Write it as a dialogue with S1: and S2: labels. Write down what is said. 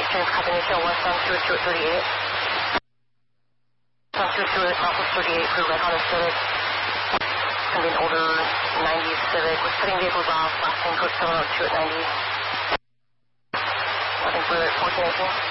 S1: James, copy Nation, west on Stewart, Stewart 38. On Stewart, Stewart, Southwest 38 for Red Honda Civic. It's going to be an older 90s Civic. We're setting vehicles off, last name code 702 at 90. Nothing further, 1418.